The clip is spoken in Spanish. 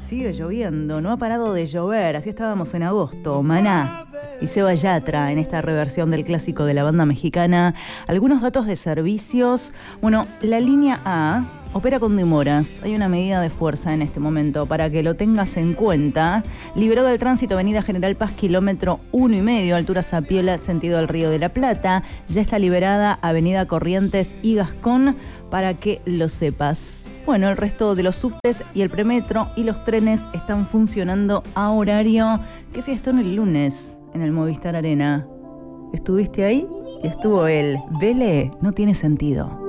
sigue lloviendo, no ha parado de llover, así estábamos en agosto. Maná y Seba Yatra en esta reversión del clásico de la banda mexicana. Algunos datos de servicios. Bueno, la línea A opera con demoras. Hay una medida de fuerza en este momento para que lo tengas en cuenta. Liberado el tránsito Avenida General Paz, kilómetro 1,5, altura Zapiola, sentido del Río de la Plata. Ya está liberada Avenida Corrientes y Gascón, para que lo sepas. Bueno, el resto de los subtes y el premetro y los trenes están funcionando a horario. Qué fiestón el lunes en el Movistar Arena. ¿Estuviste ahí? Y estuvo él. Vele, no tiene sentido.